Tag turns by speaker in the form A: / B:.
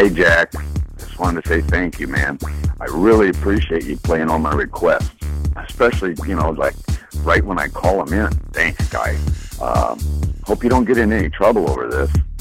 A: Hey, Jack. Just wanted to say thank you, man. I really appreciate you playing all my requests, especially, like right when I call them in. Thanks, guy. Hope you don't get in any trouble over this.